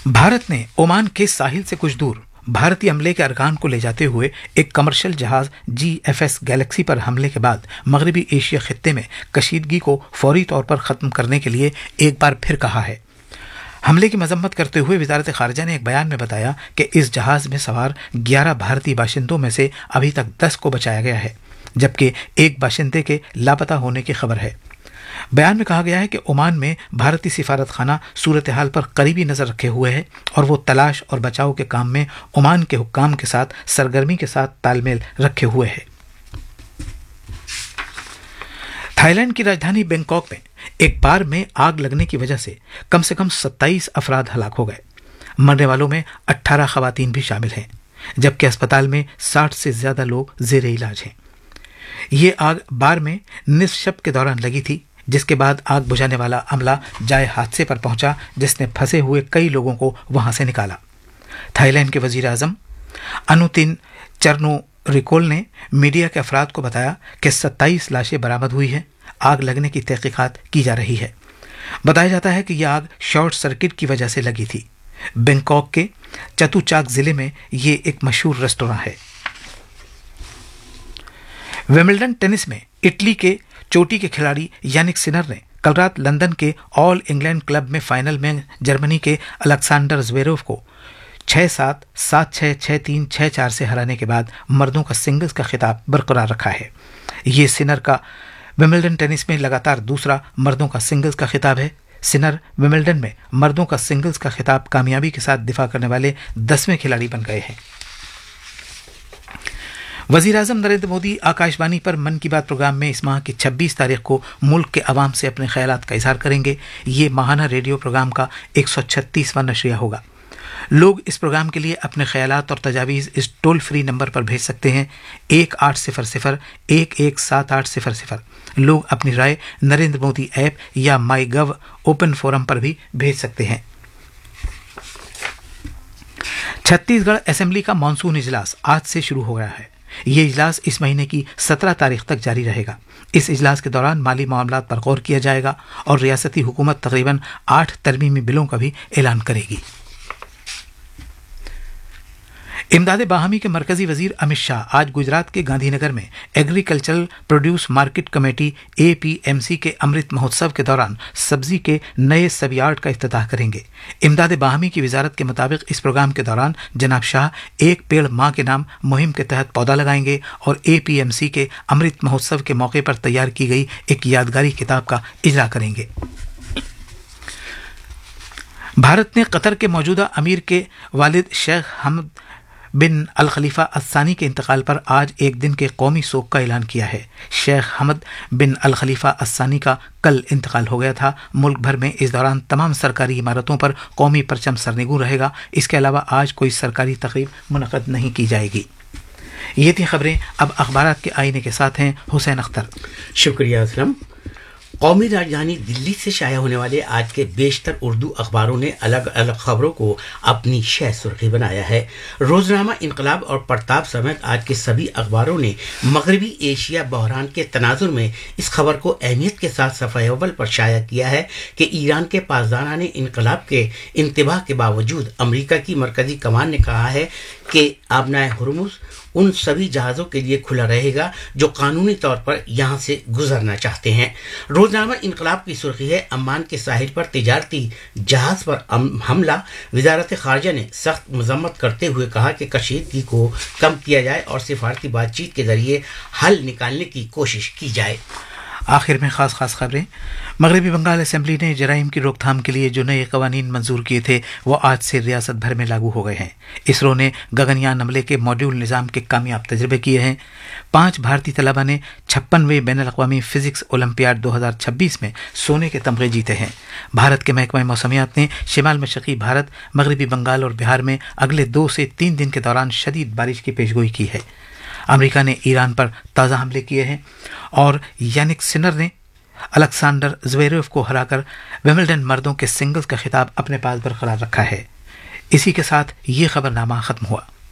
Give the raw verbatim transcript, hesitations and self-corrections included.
بھارت نے عمان کے ساحل سے کچھ دور بھارتی عملے کے ارکان کو لے جاتے ہوئے ایک کمرشل جہاز جی ایف ایس گیلیکسی پر حملے کے بعد مغربی ایشیا خطے میں کشیدگی کو فوری طور پر ختم کرنے کے لیے ایک بار پھر کہا ہے۔ حملے کی مذمت کرتے ہوئے وزارت خارجہ نے ایک بیان میں بتایا کہ اس جہاز میں سوار گیارہ بھارتی باشندوں میں سے ابھی تک دس کو بچایا گیا ہے، جبکہ ایک باشندے کے لاپتہ ہونے کی خبر ہے۔ بیان میں کہا گیا ہے کہ عمان میں بھارتی سفارت خانہ صورتحال پر قریبی نظر رکھے ہوئے ہے اور وہ تلاش اور بچاؤ کے کام میں عمان کے حکام کے ساتھ سرگرمی کے ساتھ تال میل رکھے ہوئے ہے۔ تھائی لینڈ کی راجدھانی بینکاک میں ایک بار میں آگ لگنے کی وجہ سے کم سے کم ستائیس افراد ہلاک ہو گئے۔ مرنے والوں میں اٹھارہ خواتین بھی شامل ہیں، جبکہ اسپتال میں ساٹھ سے زیادہ لوگ زیر علاج ہیں۔ یہ آگ بار میں نصف شب کے دوران لگی تھی، جس کے بعد آگ بجھانے والا عملہ جائے حادثے پر پہنچا، جس نے پھنسے ہوئے کئی لوگوں کو وہاں سے نکالا۔ تھائی لینڈ کے وزیر اعظم انوتن چرنو ریکول نے میڈیا کے افراد کو بتایا کہ ستائیس لاشیں برآمد ہوئی ہیں۔ آگ لگنے کی تحقیقات کی جا رہی ہے۔ بتایا جاتا ہے کہ یہ آگ شارٹ سرکٹ کی وجہ سے لگی تھی۔ بینکاک کے چتو چاک ضلع میں یہ ایک مشہور ریستوراں ہے۔ ویمبلڈن ٹینس میں اٹلی کے چوٹی کے کھلاڑی یانک سنر نے کل رات لندن کے آل انگلینڈ کلب میں فائنل میں جرمنی کے الیگزینڈر زویریف کو چھ سات سات چھ چھ تین چھ چار سے ہرانے کے بعد مردوں کا سنگلز کا خطاب برقرار رکھا ہے۔ یہ سنر کا ویمبلڈن ٹینس میں لگاتار دوسرا مردوں کا سنگلز کا خطاب ہے۔ سنر ویمبلڈن میں مردوں کا سنگلز کا خطاب کامیابی کے ساتھ دفاع کرنے والے دسویں کھلاڑی بن گئے ہیں۔ وزیر اعظم نریندر مودی آکاش وانی پر من کی بات پروگرام میں اس ماہ کی چھبیس تاریخ کو ملک کے عوام سے اپنے خیالات کا اظہار کریں گے۔ یہ ماہانہ ریڈیو پروگرام کا ایک سو چھتیسواں نشریہ ہوگا۔ لوگ اس پروگرام کے لیے اپنے خیالات اور تجاویز اس ٹول فری نمبر پر بھیج سکتے ہیں، ایک آٹھ صفر صفر ایک ایک سات آٹھ صفر صفر۔ لوگ اپنی رائے نریندر مودی ایپ یا مائی گو اوپن فورم پر بھی بھیج سکتے ہیں۔ چھتیس گڑھ اسمبلی کا مانسون اجلاس آج سے شروع ہو رہا ہے۔ یہ اجلاس اس مہینے کی سترہ تاریخ تک جاری رہے گا۔ اس اجلاس کے دوران مالی معاملات پر غور کیا جائے گا اور ریاستی حکومت تقریباً آٹھ ترمیمی بلوں کا بھی اعلان کرے گی۔ امداد باہمی کے مرکزی وزیر امت شاہ آج گجرات کے گاندھی نگر میں ایگریکلچرل پروڈیوس مارکیٹ کمیٹی اے پی ایم سی کے امرت مہوتسو کے دوران سبزی کے نئے سب یارڈ کا افتتاح کریں گے۔ امداد باہمی کی وزارت کے مطابق اس پروگرام کے دوران جناب شاہ ایک پیڑ ماں کے نام مہم کے تحت پودا لگائیں گے اور اے پی ایم سی کے امرت مہوتسو کے موقع پر تیار کی گئی ایک یادگاری کتاب کا اجرا کریں گے۔ بھارت نے قطر کے موجودہ امیر کے والد شیخ حمد بن الخلیفہ الثانی کے انتقال پر آج ایک دن کے قومی سوگ کا اعلان کیا ہے۔ شیخ حمد بن الخلیفہ الثانی کا کل انتقال ہو گیا تھا۔ ملک بھر میں اس دوران تمام سرکاری عمارتوں پر قومی پرچم سرنگوں رہے گا۔ اس کے علاوہ آج کوئی سرکاری تقریب منعقد نہیں کی جائے گی۔ یہ تھی خبریں۔ اب اخبارات کے آئینے کے ساتھ ہیں حسین اختر۔ شکریہ اسلم۔ قومی راجدھانی دلی سے شائع ہونے والے آج کے بیشتر اردو اخباروں نے الگ الگ خبروں کو اپنی شہ سرخی بنایا ہے۔ روزنامہ انقلاب اور پرتاپ سمیت آج کے سبھی اخباروں نے مغربی ایشیا بحران کے تناظر میں اس خبر کو اہمیت کے ساتھ صفحہ اول پر شائع کیا ہے کہ ایران کے پاسداران انقلاب کے انتباہ کے باوجود امریکہ کی مرکزی کمان نے کہا ہے کہ آبنائے ہرمز ان سبھی جہازوں کے لیے کھلا رہے گا جو قانونی طور پر یہاں سے گزرنا چاہتے ہیں۔ روزنامہ انقلاب کی سرخی ہے عمان کے ساحل پر تجارتی جہاز پر حملہ، وزارت خارجہ نے سخت مذمت کرتے ہوئے کہا کہ کشیدگی کو کم کیا جائے اور سفارتی بات چیت کے ذریعے حل نکالنے کی کوشش کی جائے۔ آخر میں خاص خاص خبریں۔ مغربی بنگال اسمبلی نے جرائم کی روک تھام کے لیے جو نئے قوانین منظور کیے تھے وہ آج سے ریاست بھر میں لاگو ہو گئے ہیں۔ اسرو نے گگنیان عملے کے ماڈیول نظام کے کامیاب تجربے کیے ہیں۔ پانچ بھارتی طلبہ نے چھپنویں بین الاقوامی فزکس اولمپیاڈ دو ہزار چھبیس میں سونے کے تمغے جیتے ہیں۔ بھارت کے محکمہ موسمیات نے شمال مشرقی بھارت، مغربی بنگال اور بہار میں اگلے دو سے تین دن کے دوران شدید بارش کی پیشگوئی کی ہے۔ امریکہ نے ایران پر تازہ حملے کیے ہیں اور یانک سنر نے الیگزینڈر زویریف کو ہرا کر ویمبلڈن مردوں کے سنگلز کا خطاب اپنے پاس برقرار رکھا ہے۔ اسی کے ساتھ یہ خبر نامہ ختم ہوا۔